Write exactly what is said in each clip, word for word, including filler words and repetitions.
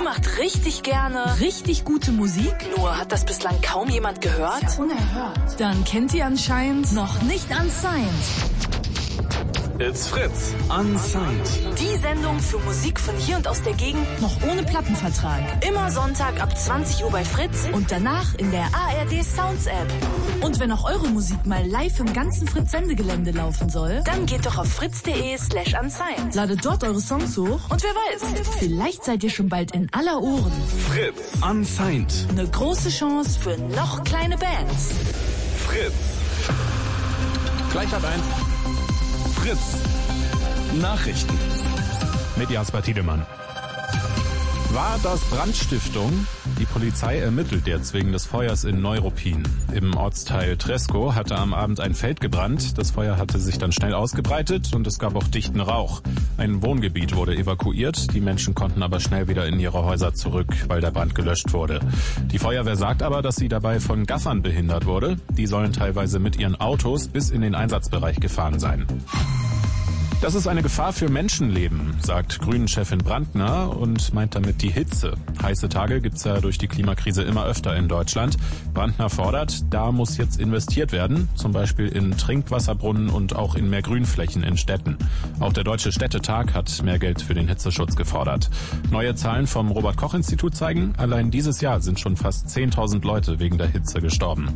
macht richtig gerne richtig gute Musik. Nur hat das bislang kaum jemand gehört? Das ist ja unerhört. Dann kennt ihr anscheinend noch nicht Unsigned. It's Fritz, Unsigned. Die Sendung für Musik von hier und aus der Gegend, noch ohne Plattenvertrag. Immer Sonntag ab zwanzig Uhr bei Fritz und danach in der A R D Sounds App. Und wenn auch eure Musik mal live im ganzen Fritz-Sendegelände laufen soll, dann geht doch auf fritz.de slash unsigned. Ladet dort eure Songs hoch und wer weiß, vielleicht seid ihr schon bald in aller Ohren. Fritz, Unsigned. Eine große Chance für noch kleine Bands. Fritz. Gleich ab eins. Fritz. Nachrichten. Mit Jasper Tiedemann. War das Brandstiftung? Die Polizei ermittelt jetzt wegen des Feuers in Neuruppin. Im Ortsteil Tresko hatte am Abend ein Feld gebrannt. Das Feuer hatte sich dann schnell ausgebreitet und es gab auch dichten Rauch. Ein Wohngebiet wurde evakuiert. Die Menschen konnten aber schnell wieder in ihre Häuser zurück, weil der Brand gelöscht wurde. Die Feuerwehr sagt aber, dass sie dabei von Gaffern behindert wurde. Die sollen teilweise mit ihren Autos bis in den Einsatzbereich gefahren sein. Das ist eine Gefahr für Menschenleben, sagt Grünen-Chefin Brandner und meint damit die Hitze. Heiße Tage gibt's ja durch die Klimakrise immer öfter in Deutschland. Brandner fordert, da muss jetzt investiert werden, zum Beispiel in Trinkwasserbrunnen und auch in mehr Grünflächen in Städten. Auch der Deutsche Städtetag hat mehr Geld für den Hitzeschutz gefordert. Neue Zahlen vom Robert-Koch-Institut zeigen, allein dieses Jahr sind schon fast zehntausend Leute wegen der Hitze gestorben.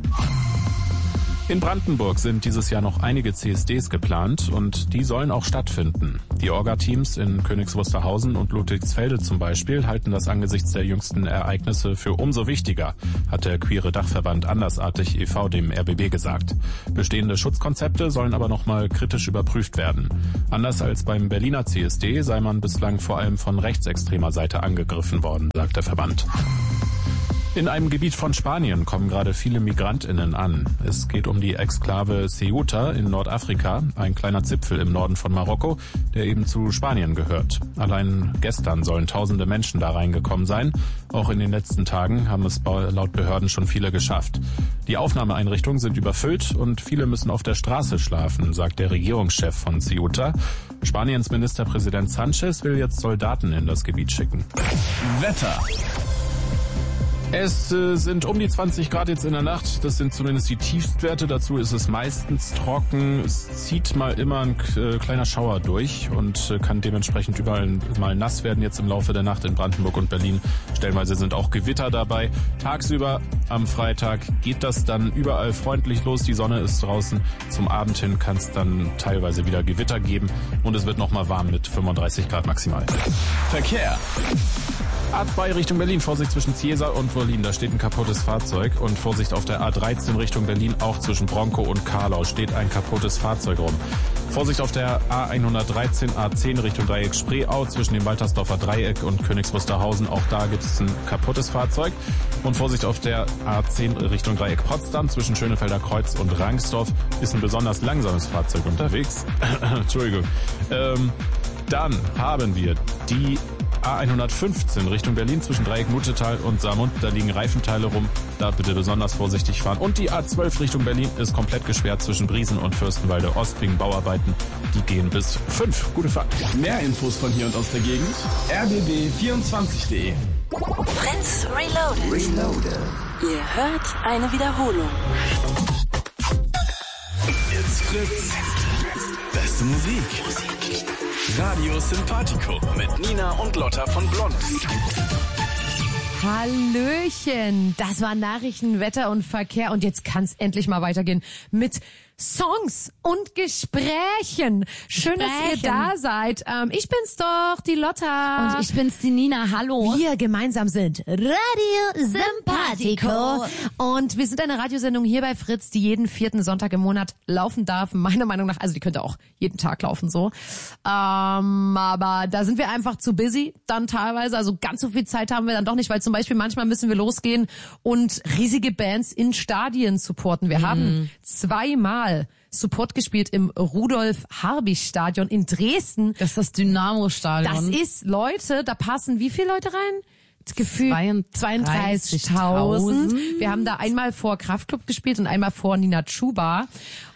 In Brandenburg sind dieses Jahr noch einige C S Ds geplant und die sollen auch stattfinden. Die Orga-Teams in Königs Wusterhausen und Ludwigsfelde zum Beispiel halten das angesichts der jüngsten Ereignisse für umso wichtiger, hat der queere Dachverband Andersartig e V dem R B B gesagt. Bestehende Schutzkonzepte sollen aber nochmal kritisch überprüft werden. Anders als beim Berliner C S D sei man bislang vor allem von rechtsextremer Seite angegriffen worden, sagt der Verband. In einem Gebiet von Spanien kommen gerade viele MigrantInnen an. Es geht um die Exklave Ceuta in Nordafrika, ein kleiner Zipfel im Norden von Marokko, der eben zu Spanien gehört. Allein gestern sollen tausende Menschen da reingekommen sein. Auch in den letzten Tagen haben es laut Behörden schon viele geschafft. Die Aufnahmeeinrichtungen sind überfüllt und viele müssen auf der Straße schlafen, sagt der Regierungschef von Ceuta. Spaniens Ministerpräsident Sanchez will jetzt Soldaten in das Gebiet schicken. Wetter. Es äh, sind um die zwanzig Grad jetzt in der Nacht. Das sind zumindest die Tiefstwerte. Dazu ist es meistens trocken. Es zieht mal immer ein äh, kleiner Schauer durch und äh, kann dementsprechend überall mal nass werden jetzt im Laufe der Nacht in Brandenburg und Berlin. Stellenweise sind auch Gewitter dabei. Tagsüber am Freitag geht das dann überall freundlich los. Die Sonne ist draußen. Zum Abend hin kann es dann teilweise wieder Gewitter geben und es wird nochmal warm mit fünfunddreißig Grad maximal. Verkehr. A zwei Richtung Berlin, Vorsicht zwischen Ziesa und Wollin, da steht ein kaputtes Fahrzeug. Und Vorsicht auf der A dreizehn Richtung Berlin, auch zwischen Bronkow und Karlau steht ein kaputtes Fahrzeug rum. Vorsicht auf der A hundertdreizehn, A zehn Richtung Dreieck Spreeau, zwischen dem Waltersdorfer Dreieck und Königs Wusterhausen, auch da gibt es ein kaputtes Fahrzeug. Und Vorsicht auf der A zehn Richtung Dreieck Potsdam, zwischen Schönefelder Kreuz und Rangsdorf ist ein besonders langsames Fahrzeug unterwegs. Entschuldigung. Ähm, dann haben wir die A hundertfünfzehn Richtung Berlin zwischen Dreieck Muttetal und Saarmund. Da liegen Reifenteile rum. Da bitte besonders vorsichtig fahren. Und die A zwölf Richtung Berlin ist komplett gesperrt zwischen Briesen und Fürstenwalde Ost wegen Bauarbeiten. Die gehen bis fünf. Gute Fahrt. Mehr Infos von hier und aus der Gegend. r b b vierundzwanzig punkt de Fritz Reloaded. Reloaded. Ihr hört eine Wiederholung. It's Fritz. Beste Musik. Radio Simpatico mit Nina und Lotta von Blond. Hallöchen, das war Nachrichten, Wetter und Verkehr und jetzt kann es endlich mal weitergehen mit Songs und Gesprächen. Schön, dass ihr da seid. Ähm, ich bin's doch, die Lotta. Und ich bin's, die Nina. Hallo. Wir gemeinsam sind Radio Simpatico. Und wir sind eine Radiosendung hier bei Fritz, die jeden vierten Sonntag im Monat laufen darf. Meiner Meinung nach, also die könnte auch jeden Tag laufen so. Ähm, aber da sind wir einfach zu busy dann teilweise. Also ganz so viel Zeit haben wir dann doch nicht, weil zum Beispiel manchmal müssen wir losgehen und riesige Bands in Stadien supporten. Wir mhm. haben zweimal Support gespielt im Rudolf-Harbig-Stadion in Dresden. Das ist das Dynamo-Stadion. Das ist, Leute, da passen wie viele Leute rein? Gefühlt zweiunddreißigtausend. Wir haben da einmal vor Kraftklub gespielt und einmal vor Nina Chuba.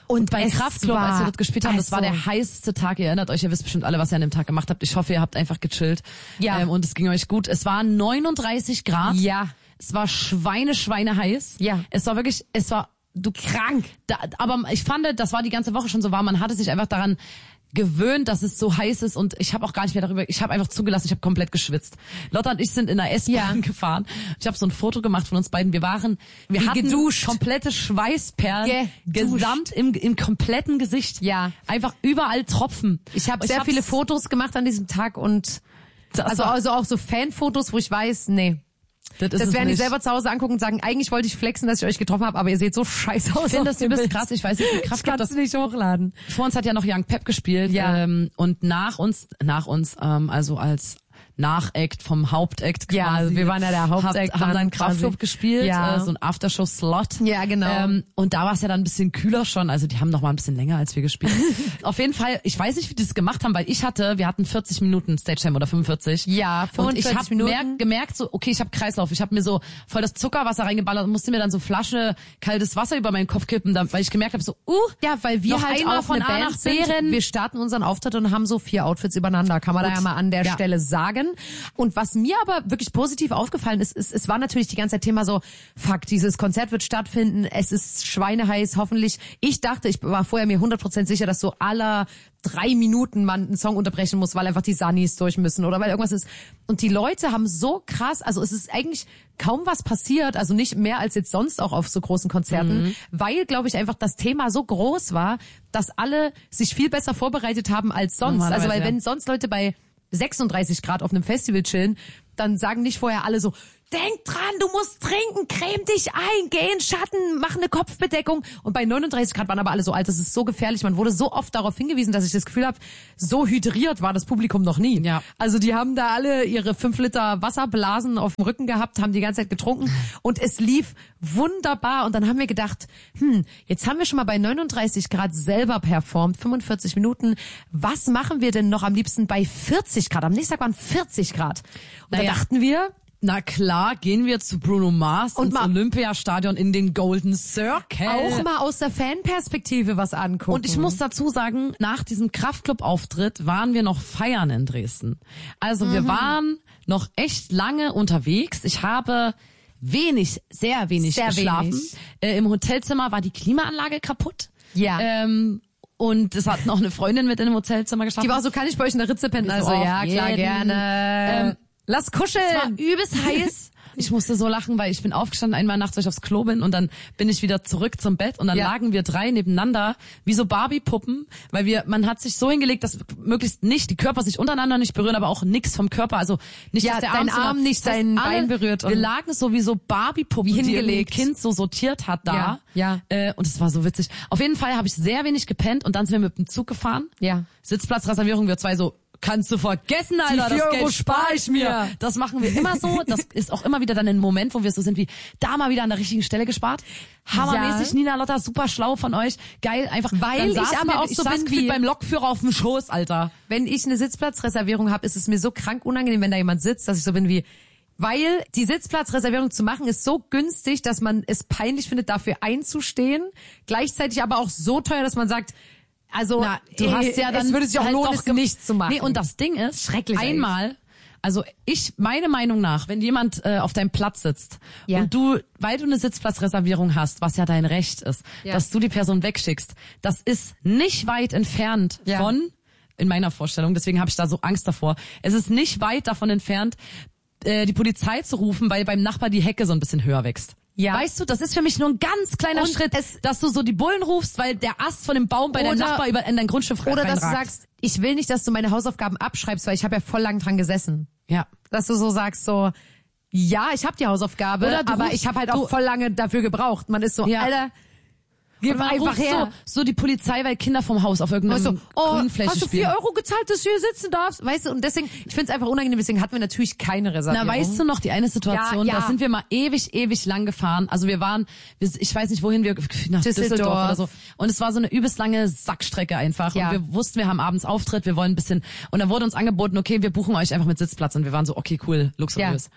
Und bei es Kraftklub, war- als wir dort gespielt haben, das war also- der heißeste Tag. Ihr erinnert euch, ihr wisst bestimmt alle, was ihr an dem Tag gemacht habt. Ich hoffe, ihr habt einfach gechillt. Ja. Ähm, und es ging euch gut. Es waren neununddreißig Grad. Ja. Es war Schweine, Schweine heiß. Ja. Es war wirklich, es war du krank. Da, aber ich fand, das war die ganze Woche schon so warm. Man hatte sich einfach daran gewöhnt, dass es so heiß ist und ich habe auch gar nicht mehr darüber, ich habe einfach zugelassen, ich habe komplett geschwitzt. Lotta und ich sind in der S-Bahn Ja. gefahren. Ich habe so ein Foto gemacht von uns beiden. Wir waren, wir Wie hatten geduscht. komplette Schweißperlen, Geduscht. gesamt im, im kompletten Gesicht. Ja. Einfach überall Tropfen. Ich habe Ich sehr hab's- viele Fotos gemacht an diesem Tag und also, war- also auch so Fanfotos, wo ich weiß, nee. Das, ist Das es werden die nicht. selber zu Hause angucken und sagen, eigentlich wollte ich flexen, dass ich euch getroffen habe, aber ihr seht so scheiße aus. Ich finde das auf dem übelst Bild. krass. Ich weiß nicht, wie Ich Kraft kann das das nicht hochladen. Vor uns hat ja noch Young Pep gespielt. Ja. Ähm, und nach uns, nach uns, ähm, also als Nachact vom Hauptact quasi. Ja, also wir waren ja der Hauptact Hab, haben dann dann Kraftclub quasi. gespielt, Ja. äh, so ein Aftershow-Slot. Ja, genau. Ähm, und da war es ja dann ein bisschen kühler schon. Also die haben noch mal ein bisschen länger als wir gespielt. Auf jeden Fall, ich weiß nicht, wie die das gemacht haben, weil ich hatte, wir hatten vierzig Minuten Stage-Time oder fünfundvierzig. Ja, Und ich fünfundvierzig habe Minuten. gemerkt, so, okay, ich habe Kreislauf. Ich habe mir so voll das Zuckerwasser reingeballert und musste mir dann so Flasche kaltes Wasser über meinen Kopf kippen, dann, weil ich gemerkt habe, so, uh, Ja, weil wir noch halt einmal auch von eine A Band nach B sind. rennen. Wir starten unseren Auftritt und haben so vier Outfits übereinander. Kann man da Gut. ja mal an der Ja. Stelle sagen. Und was mir aber wirklich positiv aufgefallen ist, ist, es war natürlich die ganze Zeit Thema so, fuck, dieses Konzert wird stattfinden, es ist schweineheiß, hoffentlich. Ich dachte, ich war vorher mir hundert Prozent sicher, dass so aller drei Minuten man einen Song unterbrechen muss, weil einfach die Sunnies durch müssen oder weil irgendwas ist. Und die Leute haben so krass, also es ist eigentlich kaum was passiert, also nicht mehr als jetzt sonst auch auf so großen Konzerten, Mhm. weil, glaube ich, einfach das Thema so groß war, dass alle sich viel besser vorbereitet haben als sonst. Also Normalerweise, weil ja. wenn sonst Leute bei sechsunddreißig Grad auf einem Festival chillen, dann sagen nicht vorher alle so, denk dran, du musst trinken, creme dich ein, geh in Schatten, mach eine Kopfbedeckung. Und bei neununddreißig Grad waren aber alle so alt, das ist so gefährlich. Man wurde so oft darauf hingewiesen, dass ich das Gefühl habe, so hydriert war das Publikum noch nie. Ja. Also die haben da alle ihre fünf Liter Wasserblasen auf dem Rücken gehabt, haben die ganze Zeit getrunken und es lief wunderbar. Und dann haben wir gedacht, hm, jetzt haben wir schon mal bei neununddreißig Grad selber performt, fünfundvierzig Minuten. Was machen wir denn noch am liebsten bei vierzig Grad? Am nächsten Tag waren vierzig Grad. Und Naja. da dachten wir, Na klar, gehen wir zu Bruno Mars Und ins mal- Olympiastadion in den Golden Circle. auch mal aus der Fanperspektive was angucken. Und ich muss dazu sagen, nach diesem Kraftclub-Auftritt waren wir noch feiern in Dresden. Also Mhm. wir waren noch echt lange unterwegs. Ich habe wenig, sehr wenig Sehr geschlafen. wenig. Äh, Im Hotelzimmer war die Klimaanlage kaputt. Ja. Ähm, und es hat noch eine Freundin mit in dem Hotelzimmer geschlafen. Die war so, kann ich bei euch in der Ritze pennen? Ich Also so, ja, auf klar, jeden. gerne. Ähm, Lass Es war kuscheln. übelst heiß. Ich musste so lachen, weil ich bin aufgestanden einmal nachts, weil ich aufs Klo bin und dann bin ich wieder zurück zum Bett und dann Ja. lagen wir drei nebeneinander wie so Barbie-Puppen, weil wir, man hat sich so hingelegt, dass möglichst nicht, die Körper sich untereinander nicht berühren, aber auch nichts vom Körper, also nicht, Ja, dass der dein Arm, Arm so- nicht das heißt, dein alle- Bein berührt Wir und- lagen so wie so Barbie-Puppen, Wie die irgendwie ein hingelegt. Kind so sortiert hat da. Ja, ja. Äh, und es war so witzig. Auf jeden Fall habe ich sehr wenig gepennt und dann sind wir mit dem Zug gefahren. Ja. Sitzplatzreservierung, wir zwei so, kannst du vergessen, Alter, vier das Euro Geld spar spare ich ich mir. mir. Das machen wir immer so. Das ist auch immer wieder dann ein Moment, wo wir so sind wie, da mal wieder an der richtigen Stelle gespart. Hammermäßig, Ja. Nina Lotta, super schlau von euch. Geil, einfach. Weil dann ich saßen aber wir, auch ich so saß bin gefühlt wie- beim Lokführer auf dem Schoß, Alter. Wenn ich eine Sitzplatzreservierung habe, ist es mir so krank unangenehm, wenn da jemand sitzt, dass ich so bin wie, weil die Sitzplatzreservierung zu machen ist so günstig, dass man es peinlich findet, dafür einzustehen. Gleichzeitig aber auch so teuer, dass man sagt, also Na, du äh, hast ja dann es würde sich auch halt lohnen, doch es ge- nicht zu machen. Nee, und das Ding ist, Schrecklich einmal, also ich, meine Meinung nach, wenn jemand äh, auf deinem Platz sitzt Ja. und du, weil du eine Sitzplatzreservierung hast, was ja dein Recht ist, Ja. dass du die Person wegschickst, das ist nicht weit entfernt Ja. von, in meiner Vorstellung, deswegen habe ich da so Angst davor, es ist nicht weit davon entfernt, äh, die Polizei zu rufen, weil beim Nachbar die Hecke so ein bisschen höher wächst. Ja. Weißt du, das ist für mich nur ein ganz kleiner Und Schritt, es- dass du so die Bullen rufst, weil der Ast von dem Baum bei deinem Oder- Nachbar über in dein Grundstück Oder dass du reinragt. sagst, ich will nicht, dass du meine Hausaufgaben abschreibst, weil ich habe ja voll lang dran gesessen. Ja. Dass du so sagst so, ja, ich habe die Hausaufgabe, Oder du aber rufst- ich habe halt auch du- voll lange dafür gebraucht. Man ist so, Ja. Alter, gib Und man einfach ruft her. So, so die Polizei, weil Kinder vom Haus auf irgendeinem Also, oh, Grünfläche hast du spielen. vier Euro gezahlt, dass du hier sitzen darfst? Weißt du, und deswegen, ich finde es einfach unangenehm, deswegen hatten wir natürlich keine Reservierung. Na, weißt du noch, die eine Situation, Ja, ja. da sind wir mal ewig, ewig lang gefahren. Also wir waren, wir, ich weiß nicht wohin, wir nach Düsseldorf. Düsseldorf oder so. Und es war so eine übelst lange Sackstrecke einfach. Ja. Und wir wussten, wir haben abends Auftritt, wir wollen ein bisschen, und dann wurde uns angeboten, okay, wir buchen euch einfach mit Sitzplatz. Und wir waren so, okay, cool, luxuriös.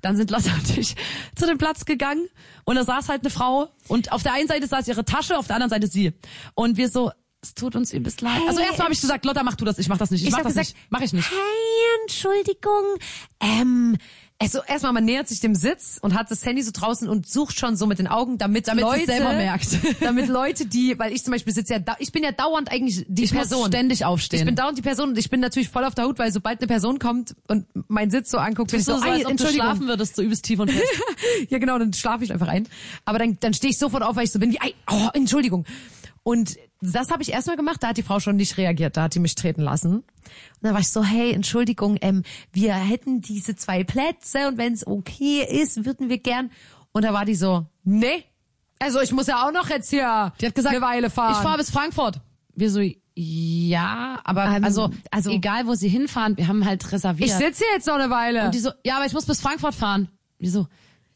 dann sind Lotta und ich zu dem Platz gegangen und da saß halt eine Frau und auf der einen Seite saß ihre Tasche, auf der anderen Seite sie. Und wir so, es tut uns übelst leid. Hey, also erstmal habe ich gesagt, Lotta, mach du das, ich mach das nicht, ich, Ich mach hab das gesagt, nicht, mach ich nicht. Hey, Entschuldigung, ähm, also erstmal, man nähert sich dem Sitz und hat das Handy so draußen und sucht schon so mit den Augen, damit, Damit Leute, sie es selber merkt. damit Leute, die, weil ich zum Beispiel sitze ja, da, ich bin ja dauernd eigentlich die Ich Person. muss ständig aufstehen. Ich bin dauernd die Person und ich bin natürlich voll auf der Hut, weil sobald eine Person kommt und meinen Sitz so anguckt, bin ich so, so, ey, als ob du Entschuldigung. schlafen würdest, so übelst tief und fest. Ja, genau, dann schlafe ich einfach ein. Aber dann, dann stehe ich sofort auf, weil ich so bin wie, ey, oh, Entschuldigung. Und das habe ich erstmal gemacht, da hat die Frau schon nicht reagiert, da hat die mich treten lassen. Und dann war ich so, hey, Entschuldigung, ähm, wir hätten diese zwei Plätze und wenn es okay ist, würden wir gern. Und da war die so, nee, also ich muss ja auch noch jetzt hier Die hat gesagt, eine Weile fahren. ich fahre bis Frankfurt. Wir so, ja, aber Ähm, also, also- egal wo sie hinfahren, wir haben halt reserviert. Ich sitze hier jetzt noch eine Weile. Und die so, ja, aber ich muss bis Frankfurt fahren. Wir so,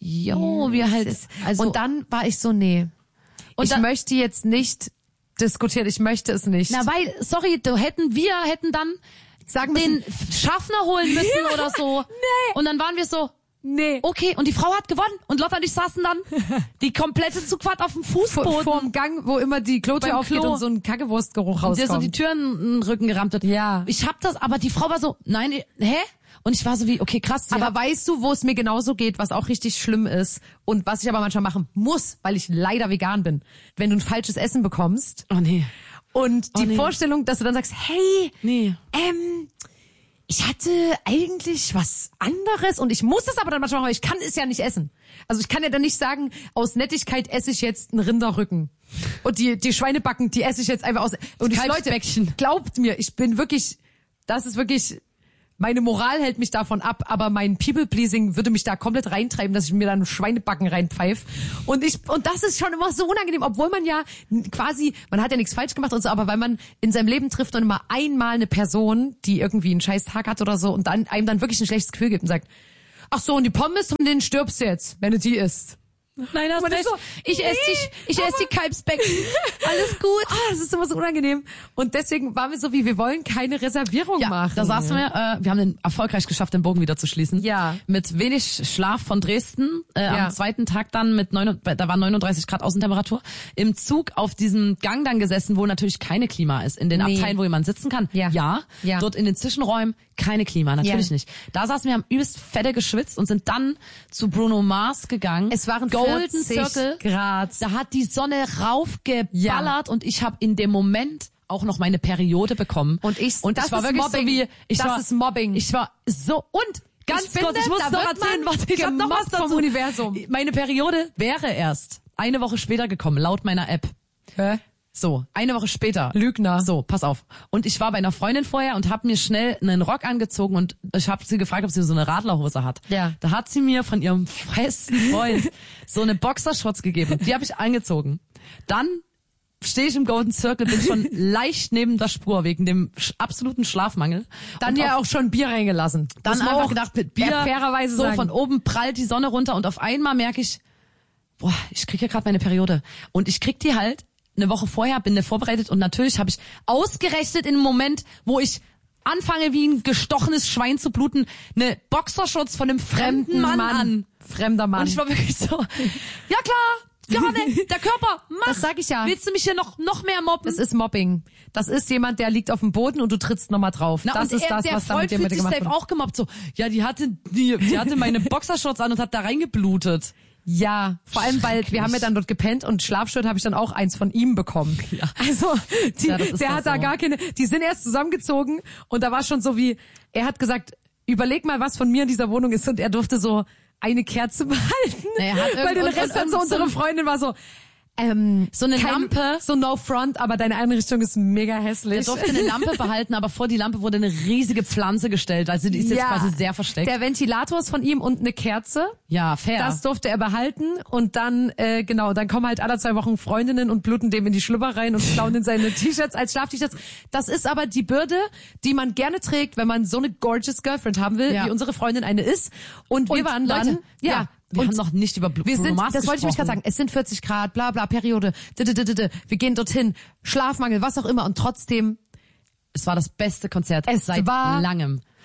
jo, wir halt, also, und dann war ich so, nee, Und ich da- möchte jetzt nicht diskutieren, ich möchte es nicht. na, weil, sorry, du hätten, wir hätten dann Sagen den Schaffner holen müssen oder so. Nee. Und dann waren wir so, nee. okay, und die Frau hat gewonnen. Und Lotta und ich saßen dann die komplette Zugfahrt auf dem Vor, Fußboden. vorm Gang, wo immer die Klotür Beim aufgeht Klo. und so ein Kackewurstgeruch Und der so die rauskommt. Türen in den Rücken gerammt hat. Ja. Ich hab das, aber die Frau war so, nein, hä? Und ich war so wie, okay, krass. sie Aber hat- weißt du, wo es mir genauso geht, was auch richtig schlimm ist und was ich aber manchmal machen muss, weil ich leider vegan bin. Wenn du ein falsches Essen bekommst oh nee. und die Oh, nee. Vorstellung, dass du dann sagst, hey, Nee. ähm, ich hatte eigentlich was anderes und ich muss das aber dann manchmal machen, weil ich kann es ja nicht essen. Also ich kann ja dann nicht sagen, aus Nettigkeit esse ich jetzt einen Rinderrücken. Und die, die Schweinebacken, die esse ich jetzt einfach aus. Und ich, Leute, Kalbsbäckchen. glaubt mir, ich bin wirklich, das ist wirklich, meine Moral hält mich davon ab, aber mein People-Pleasing würde mich da komplett reintreiben, dass ich mir dann Schweinebacken reinpfeife. Und ich, und das ist schon immer so unangenehm, obwohl man ja quasi, man hat ja nichts falsch gemacht und so, aber weil man in seinem Leben trifft und immer einmal eine Person, die irgendwie einen scheiß Tag hat oder so und dann einem dann wirklich ein schlechtes Gefühl gibt und sagt, ach so, und die Pommes, von denen stirbst du jetzt, wenn du die isst. Nein, das Man ist ist so, ich esse nee, die, ich esse die Kalbsbecken. Alles gut. Ah, das ist immer so unangenehm. Und deswegen waren wir so wie, wir wollen keine Reservierung Ja, machen. da saßen wir, äh, wir haben den erfolgreich geschafft, den Bogen wieder zu schließen. Ja. Mit wenig Schlaf von Dresden, äh, Ja. am zweiten Tag dann mit neun, da waren neununddreißig Grad Außentemperatur, im Zug auf diesem Gang dann gesessen, wo natürlich keine Klima ist. In den Nee. Abteilen, wo jemand sitzen kann, Ja. ja. Ja. Dort in den Zwischenräumen keine Klima, natürlich Ja. nicht. Da saßen wir, haben übelst fette geschwitzt und sind dann zu Bruno Mars gegangen. Es waren Golden vierzig Circle. Grad. Da hat die Sonne raufgeballert Ja. und ich habe in dem Moment auch noch meine Periode bekommen. Und ich- und das ich war ist wirklich Mobbing. so wie, ich Das war, ist Mobbing. Ich war so, und ganz Ich kurz, finde, ich muss da noch wird erzählen, man was ich hab noch was gemobbt vom dazu. Universum. Meine Periode wäre erst eine Woche später gekommen, laut meiner App. Hä? So, eine Woche später. Lügner. So, pass auf. Und ich war bei einer Freundin vorher und habe mir schnell einen Rock angezogen und ich habe sie gefragt, ob sie so eine Radlerhose hat. Ja. Da hat sie mir von ihrem festen Freund so eine Boxershorts gegeben. Die habe ich angezogen. Dann stehe ich im Golden Circle, bin schon leicht neben der Spur wegen dem sch- absoluten Schlafmangel. Dann Und ja auf- auch schon Bier reingelassen. dann Muss man einfach auch gedacht, mit Bier, fairerweise so sagen. von oben prallt die Sonne runter und auf einmal merke ich, boah, ich kriege ja gerade meine Periode. Und ich krieg die halt eine Woche vorher, bin da vorbereitet und natürlich habe ich ausgerechnet in einem Moment, wo ich anfange wie ein gestochenes Schwein zu bluten, eine Boxershorts von einem fremden Mann, an. Fremder Mann. Und ich war wirklich so, ja klar, gerade, der Körper, mach. Das sag ich ja. Willst du mich hier noch, noch mehr mobben? Das ist Mobbing. Das ist jemand, der liegt auf dem Boden und du trittst nochmal drauf. Na, das und ist er, das, der was da mit Freund dem fühlt mit sich gemacht safe wird. auch gemobbt. So, ja, die hatte, die, die hatte meine Boxershorts an und hat da reingeblutet. Ja, vor allem, weil wir haben ja dann dort gepennt und Schlafshirt habe ich dann auch eins von ihm bekommen. Ja. Also, die, Ja, das ist der doch hat da so. gar keine, die sind erst zusammengezogen und da war schon so wie, er hat gesagt, überleg mal, was von mir in dieser Wohnung ist und er durfte so eine Kerze behalten. Na, er hat weil den irgend- Rest und- hat so und- unsere Freundin war so, ähm, So eine kein, Lampe. So no front, aber deine Einrichtung ist mega hässlich. Der durfte eine Lampe behalten, aber vor die Lampe wurde eine riesige Pflanze gestellt. Also die ist jetzt Ja. quasi sehr versteckt. Der Ventilator ist von ihm und eine Kerze. ja, fair. Das durfte er behalten und dann, äh, genau, dann kommen halt alle zwei Wochen Freundinnen und bluten dem in die Schlüpper rein und klauen in seine T-Shirts als Schlaf-T-Shirts. Das ist aber die Bürde, die man gerne trägt, wenn man so eine gorgeous Girlfriend haben will, Ja. wie unsere Freundin eine ist. Und, wir Und waren dann, Leute, ja, wir und haben noch nicht über Bl- wir Bruno sind, Mars das wollte ich mich gerade gesprochen. sagen, es sind vierzig Grad, bla bla, Periode, d -d -d -d -d. Wir gehen dorthin, Schlafmangel, was auch immer und trotzdem, Es war das beste Konzert Es seit war- langem.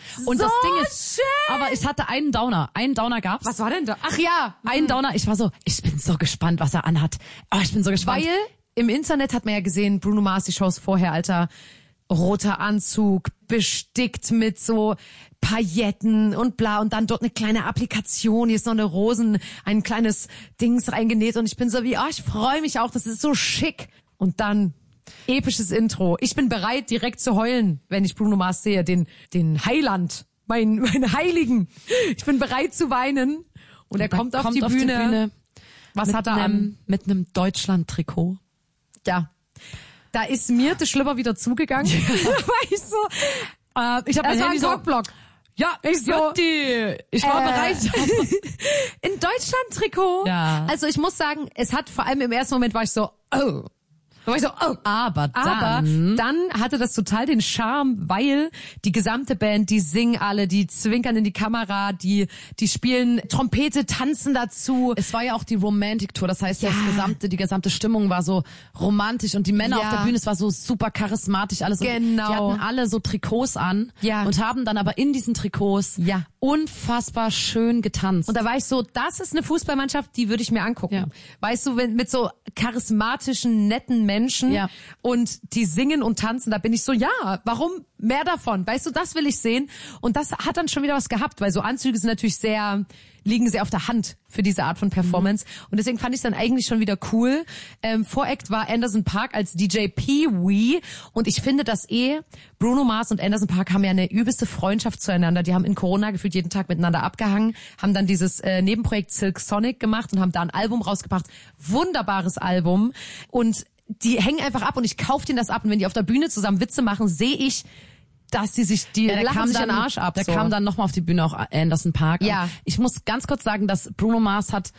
Und So das Ding ist, schön. aber ich hatte einen Downer. Einen Downer gab's. Was war denn da? Ach ja. Einen Downer. Ich war so, ich bin so gespannt, was er anhat. Oh, ich bin so gespannt. Weil im Internet hat man ja gesehen, Bruno Mars, die Shows vorher, Alter, roter Anzug, bestickt mit so Pailletten und bla und dann dort eine kleine Applikation, hier ist noch eine Rosen, ein kleines Dings reingenäht und ich bin so wie, oh, ich freue mich auch, das ist so schick. Und dann episches Intro. Ich bin bereit, direkt zu heulen, wenn ich Bruno Mars sehe, den, den Heiland, mein, mein Heiligen. Ich bin bereit zu weinen und er Und kommt, dann auf, die, kommt Bühne. auf die Bühne. Was mit hat er nem, an? Mit einem Deutschland-Trikot. Ja. Da ist mir der Schlüpper wieder zugegangen. Da war ich so, Äh, ich habe das mein war Handy ein so, Talkblock. ja, ich so, die, ich war äh, bereit. In Deutschland-Trikot. Ja. Also ich muss sagen, es hat vor allem im ersten Moment war ich so, oh. Da war ich so, oh. Aber dann, Aber dann hatte das total den Charme, weil die gesamte Band, die singen alle, die zwinkern in die Kamera, die die spielen Trompete, tanzen dazu. es war ja auch die Romantic Tour, das heißt, Ja. das gesamte, die gesamte Stimmung war so romantisch und die Männer Ja. auf der Bühne, es war so super charismatisch alles. Und Genau. die hatten alle so Trikots an Ja. und haben dann aber in diesen Trikots Ja. unfassbar schön getanzt. Und da war ich so, das ist eine Fußballmannschaft, die würde ich mir angucken. Ja. Weißt du, wenn, mit so charismatischen, netten Menschen Ja. und die singen und tanzen, da bin ich so, ja, warum mehr davon? Weißt du, das will ich sehen. Und das hat dann schon wieder was gehabt, weil so Anzüge sind natürlich sehr, liegen sehr auf der Hand für diese Art von Performance. Mhm. Und deswegen fand ich es dann eigentlich schon wieder cool. Ähm, Voract war Anderson .Paak als D J Pee-Wee. Und ich finde, dass eh Bruno Mars und Anderson .Paak haben ja eine übelste Freundschaft zueinander. Die haben in Corona gefühlt jeden Tag miteinander abgehangen, haben dann dieses äh, Nebenprojekt Silk Sonic gemacht und haben da ein Album rausgebracht. Wunderbares Album. Und die hängen einfach ab und ich kaufe denen das ab. Und wenn die auf der Bühne zusammen Witze machen, sehe ich, dass die sich, die Ja, der lachen kam sich dann, den Arsch ab. der so. kam dann nochmal auf die Bühne, auch Anderson .Paak. Ja. Ich muss ganz kurz sagen, dass Bruno Mars hat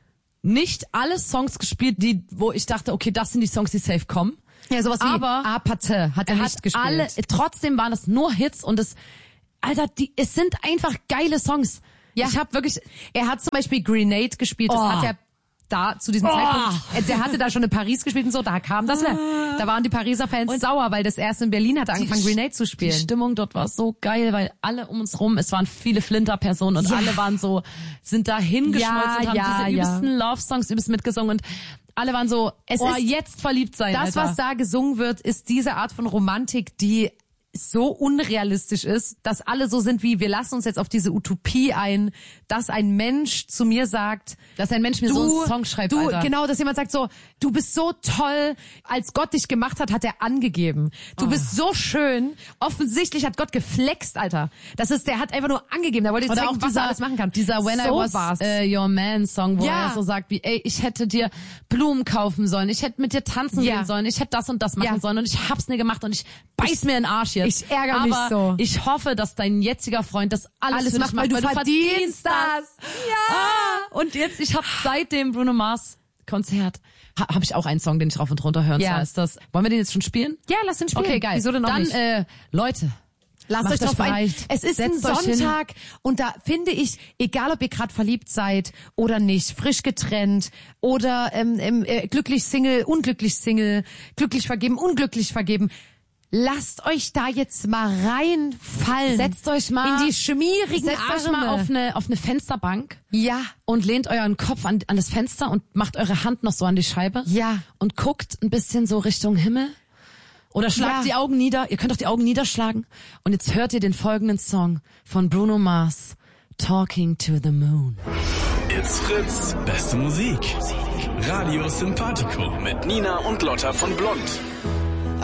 nicht alle Songs gespielt, die, wo ich dachte, okay, das sind die Songs, die safe kommen. Ja, sowas wie Aber Apathe hat er, Er nicht hat gespielt. alle, trotzdem waren es nur Hits und es, Alter, die, es sind einfach geile Songs. Ja. Ich habe wirklich, Er hat zum Beispiel Grenade gespielt, das Oh. hat er da zu diesem Oh. Zeitpunkt, der hatte da schon in Paris gespielt und so, da kam das mehr. Da waren die Pariser Fans sauer, weil das erst in Berlin hatte angefangen, Grenade zu die spielen. Stimmung dort war so geil, weil alle um uns rum, es waren viele Flinter-Personen und Ja. alle waren so, sind da hingeschmolzen Ja, und haben ja, diese ja. übelsten Love-Songs übelst mitgesungen und alle waren so, Es oh, ist- jetzt verliebt sein, Das, Alter. was da gesungen wird, ist diese Art von Romantik, die so unrealistisch ist, dass alle so sind wie, wir lassen uns jetzt auf diese Utopie ein, dass ein Mensch zu mir sagt, Dass ein Mensch mir du, so einen Song schreibt, du, Alter. genau, dass jemand sagt so, du bist so toll, als Gott dich gemacht hat, hat er angegeben. Du Oh. bist so schön, offensichtlich hat Gott geflext, Alter. Das ist, der hat einfach nur angegeben, der wollte dir Oder zeigen, auch was dieser, er alles machen kann. dieser When so I Was war's. äh, Your Man Song, wo Ja. er so sagt wie, ey, ich hätte dir Blumen kaufen sollen, ich hätte mit dir tanzen Ja. gehen sollen, ich hätte das und das machen Ja. sollen und ich hab's nie gemacht und ich beiß mir in den Arsch jetzt. ich ärgere mich Aber so. ich hoffe, dass dein jetziger Freund das alles, Alles für macht, dich weil macht, du verdienst das. Ja. Ah, und jetzt, ich habe seit dem Bruno Mars Konzert, ha, habe ich auch einen Song, den ich rauf und runter höre. Und Ja. zwar ist das, wollen wir den jetzt schon spielen? Ja, lass den spielen. Okay, geil. Wieso denn auch Dann, nicht? äh, Leute, Lasst macht euch drauf ein. bereit. Es ist Setzt ein euch hin. Sonntag und da finde ich, egal ob ihr gerade verliebt seid oder nicht, frisch getrennt oder ähm, ähm, äh, glücklich Single, unglücklich Single, glücklich vergeben, unglücklich vergeben, lasst euch da jetzt mal reinfallen. Setzt euch mal in die schmierigen Setzt Arme. euch mal auf eine, auf eine Fensterbank ja, und lehnt euren Kopf an, an das Fenster und macht eure Hand noch so an die Scheibe. Ja. Und guckt ein bisschen so Richtung Himmel. Oder schlagt Ja. die Augen nieder. Ihr könnt auch die Augen niederschlagen. Und jetzt hört ihr den folgenden Song von Bruno Mars, Talking to the Moon. It's Fritz, beste Musik. Radio Sympathico mit Nina und Lotta von Blond.